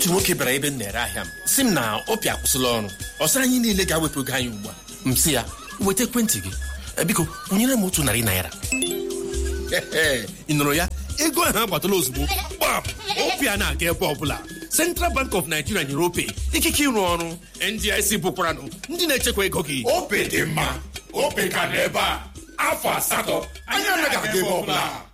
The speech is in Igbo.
otu nwoke bịara ebe m na-ere ahịa m si m na ọpịa akwụsịla ọrụ ọsọ anyị niile ga-awepụ ego anyị ugbu a m sị ya weta ekwentị gị biko kwụnyere m otu narị naira ị nụrụ ya ego ahụ agbatala ozugbo gbam ọpịa na-aga ebe ọbụla Central Bank of Nigeria nyere ope ikike ịrụ ọrụ NDIC bụkwaranụ ndị na-echekwa ego gị. Ope dị mma, ope ka dị ebe a afọ asatọ anyị anaghị aga ebe ọbụla.